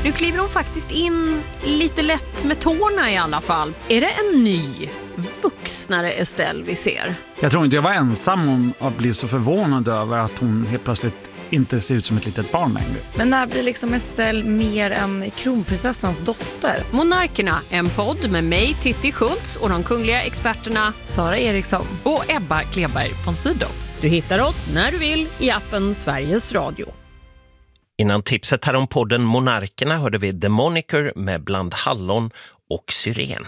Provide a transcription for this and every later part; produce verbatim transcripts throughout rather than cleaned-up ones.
Nu kliver hon faktiskt in lite lätt med tårna i alla fall. Är det en ny, vuxnare Estelle vi ser? Jag tror inte jag var ensam om att bli så förvånad över att hon helt plötsligt inte ser ut som ett litet barn längre. Men när blir liksom Estelle mer än kronprinsessans dotter? Monarkerna, en podd med mig, Titti Schultz, och de kungliga experterna Sara Eriksson och Ebba Kleberg von Sydow. Du hittar oss när du vill i appen Sveriges Radio. Innan tipset här om podden Monarkerna hörde vi The Moniker med Bland hallon och syren.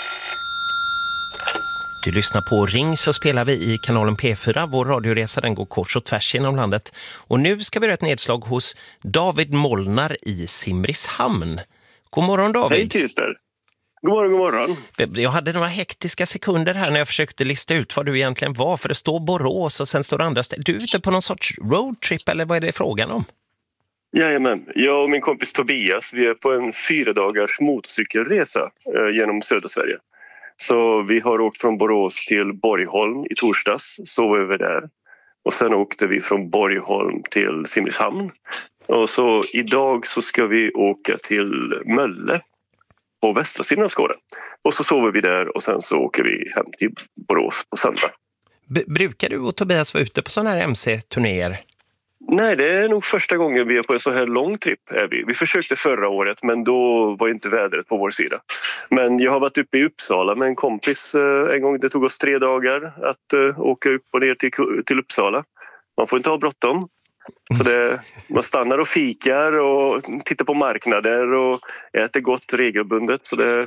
Du lyssnar på Ring, så spelar vi i kanalen P fyra. Vår radioresa den går kors och tvärs genom landet. Och nu ska vi göra ett nedslag hos David Molnar i Simrishamn. God morgon David. Hej Christer. God morgon, god morgon. Jag hade några hektiska sekunder här när jag försökte lista ut vad du egentligen var. För det står Borås och sen står det andra städer. Du är ute på någon sorts roadtrip eller vad är det frågan om? Jajamän, jag och min kompis Tobias, vi är på en fyra dagars motorcykelresa eh, genom södra Sverige. Så vi har åkt från Borås till Borgholm i torsdags, sov över där. Och sen åkte vi från Borgholm till Simrishamn. Och så idag så ska vi åka till Mölle på västra sidan av Skåne. Och så sover vi där och sen så åker vi hem till Borås på söndag. B- brukar du och Tobias vara ute på sådana här M C-turnéer? Nej, det är nog första gången vi är på en så här lång trip. Är vi. vi försökte förra året, men då var inte vädret på vår sida. Men jag har varit uppe i Uppsala med en kompis en gång. Det tog oss tre dagar att uh, åka upp och ner till, till Uppsala. Man får inte ha bråttom. Så det, man stannar och fikar och tittar på marknader och äter gott regelbundet. Så det,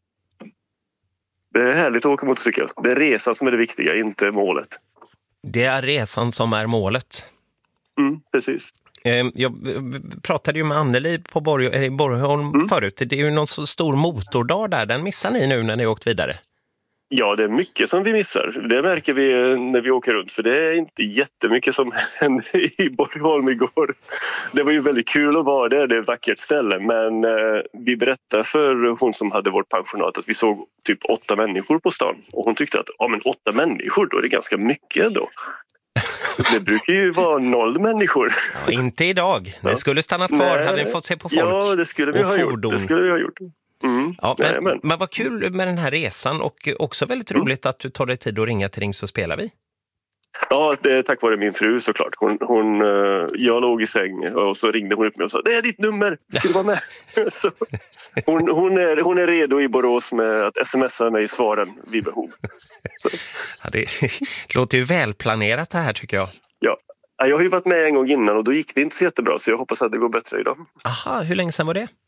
det är härligt att åka motorcykel. Det är resan som är det viktiga, inte målet. Det är resan som är målet. Mm, precis. Jag pratade ju med Anneli på Borg- Borgholm mm. förut. Det är ju någon så stor motordag där. Den missar ni nu när ni åkt vidare. Ja, det är mycket som vi missar. Det märker vi när vi åker runt. För det är inte jättemycket som hände i Borgholm igår. Det var ju väldigt kul att vara där. Det är ett vackert ställe. Men eh, vi berättade för hon som hade vårt pensionat att vi såg typ åtta människor på stan. Och hon tyckte att ja, men åtta människor, då är det ganska mycket ändå. Det brukar ju vara noll människor. Ja, inte idag. Det skulle stannat kvar. Nej. Hade ni fått se på folk. Ja, det skulle vi ha fordon. gjort. Det skulle vi ha gjort. Mm. Ja, men, Nej, men. men vad kul med den här resan och också väldigt roligt mm. att du tar dig tid att ringa till Ring så spelar vi. Ja, det är tack vare min fru såklart. Hon, hon, jag låg i säng och så ringde hon upp mig och sa det är ditt nummer, ska du vara med? Så hon, hon, är, hon är redo i Borås med att smsa mig svaren vid behov. Så. Ja, det, det låter ju välplanerat det här tycker jag. Ja, jag har ju varit med en gång innan och då gick det inte så jättebra så jag hoppas att det går bättre idag. Aha, hur länge sedan var det?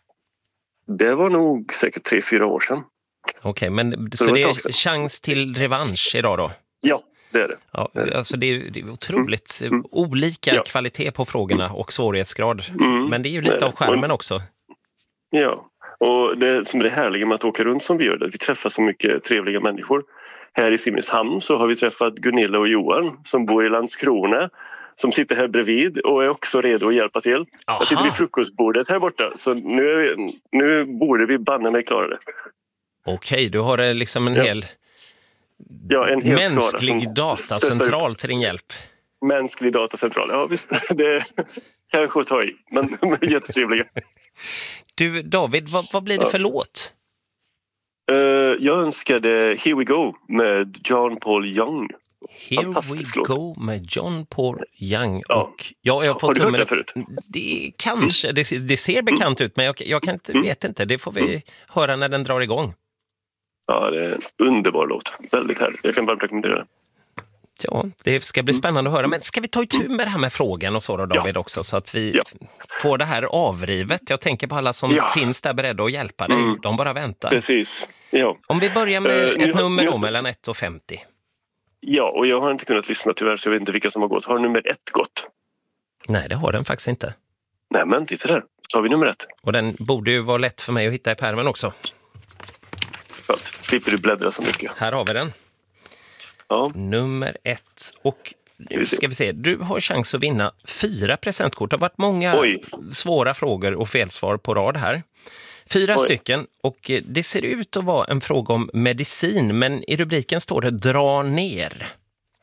Det var nog säkert tre, fyra år sedan. Okej, okay, men så, så det, det är chans till revansch idag då? Ja, det är det. Ja, alltså det är, det är otroligt mm. olika ja. kvalitet på frågorna och svårighetsgrad. Mm. Men det är ju lite av skärmen också. Ja, och det som är det härliga med att åka runt som vi gör det, vi träffar så mycket trevliga människor. Här i Simrishamn så har vi träffat Gunilla och Johan som bor i Landskrona. Som sitter här bredvid och är också redo att hjälpa till. Aha. Jag sitter vid frukostbordet här borta. Så nu, är vi, nu borde vi banna mig klara det. Okej, du har liksom en ja. hel, ja, en hel mänsklig datacentral till din hjälp. Mänsklig datacentral, ja visst. Det kanske att ta i, men de är jättetrevliga. Du David, vad, vad blir det för ja. låt? Uh, jag önskade Here We Go med John Paul Young. Here We låt. Go med John Paul Young. Ja. Och ja, jag har, fått har du hört det förut? Det, kanske, mm. det, det ser bekant ut men jag, jag kan inte, mm. vet inte. Det får vi mm. höra när den drar igång. Ja, det är en underbar låt. Väldigt härligt. Jag kan bara rekommendera det. Ja, det ska bli spännande att höra. Men ska vi ta itu med det här med frågan och så då, David, ja. också? Så att vi ja. får det här avrivet. Jag tänker på alla som ja. finns där beredda att hjälpa dig. Mm. De bara väntar. Precis, ja. Om vi börjar med uh, ett har, nummer nu, då, mellan ett och femtio. Ja, och jag har inte kunnat lyssna tyvärr så jag vet inte vilka som har gått. Har nummer ett gått? Nej, det har den faktiskt inte. Nej, men titta där. Så har vi nummer ett. Och den borde ju vara lätt för mig att hitta i pärmen också. Skönt. Slipper du bläddra så mycket. Här har vi den. Ja. Nummer ett. Och nu ska vi se. Du har chans att vinna fyra presentkort. Det har varit många Oj. svåra frågor och felsvar på rad här. Fyra Oj. stycken och det ser ut att vara en fråga om medicin, men i rubriken står det dra ner.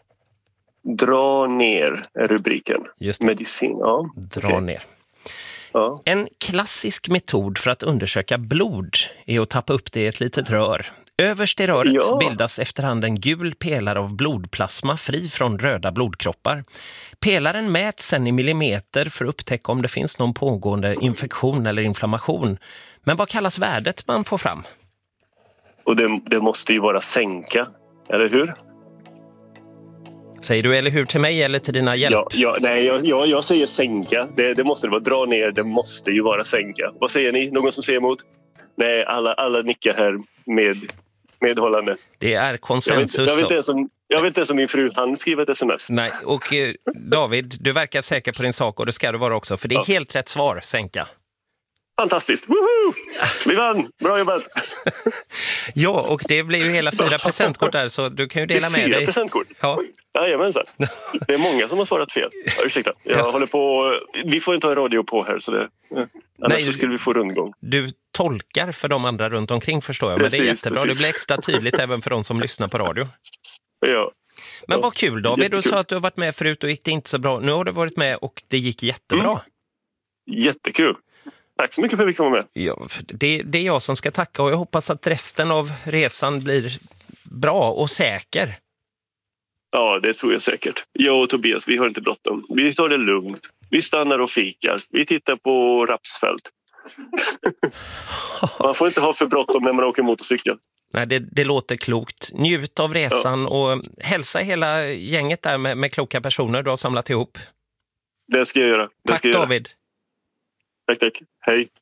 Dra ner är rubriken. Just det. Medicin, ja. Dra okay. ner. Ja. En klassisk metod för att undersöka blod är att tappa upp det i ett litet rör. Överst i röret Ja. bildas efterhand en gul pelare av blodplasma fri från röda blodkroppar. Pelaren mäts sedan i millimeter för att upptäcka om det finns någon pågående infektion eller inflammation. Men vad kallas värdet man får fram? Och det, det måste ju vara sänka, eller hur? Säger du eller hur till mig eller till dina hjälp? Ja, ja, nej, jag, jag, jag säger sänka. Det, det måste det vara. Dra ner, det måste ju vara sänka. Vad säger ni? Någon som säger emot? Nej, alla, alla nickar här med medhållande. Det är Jag vet, konsensus. jag vet inte ens om, jag vet inte ens om min fru hann skriva ett sms. Nej, och eh, David, du verkar säker på din sak och det ska du vara också. För det är Ja. helt rätt svar, sänka. Fantastiskt! Woho! Vi vann! Bra jobbat! Ja, och det blir ju hela fyra presentkort där så du kan ju dela med Fyra dig. presentkort? Ja. Jajamensan. Det är många som har svarat fel. Ja, ursäkta. Jag Ja. håller på... Vi får inte ha radio på här så det... Annars Nej, så skulle vi få rundgång. Du tolkar för de andra runt omkring förstår jag. Precis, men det är jättebra. precis. Det blir extra tydligt även för de som lyssnar på radio. Ja. Men Ja. vad kul David, du Jättekul. sa att du har varit med förut och gick det inte så bra. Nu har du varit med och det gick jättebra. Mm. Jättekul. Tack så mycket för att vi kom med. Ja, för det, det är jag som ska tacka och jag hoppas att resten av resan blir bra och säker. Ja, det tror jag säkert. Jag och Tobias, vi har inte bråttom. Vi tar det lugnt. Vi stannar och fikar. Vi tittar på rapsfält. Man får inte ha för bråttom när man åker motorcykel. Nej, det, det låter klokt. Njut av resan och hälsa hela gänget där med, med kloka personer du har samlat ihop. Det ska jag göra. Det Tack ska jag göra. David. Tack, tack. Hej.